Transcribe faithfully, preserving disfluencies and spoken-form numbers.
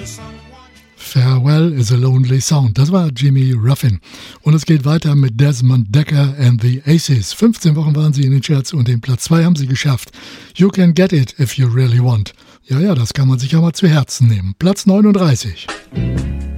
Farewell is a Lonely Sound. Das war Jimmy Ruffin. Und es geht weiter mit Desmond Dekker and the Aces. fünfzehn Wochen waren sie in den Charts und den Platz zwei haben sie geschafft. You can get it if you really want. Ja, ja, das kann man sich ja mal zu Herzen nehmen. Platz neununddreißig.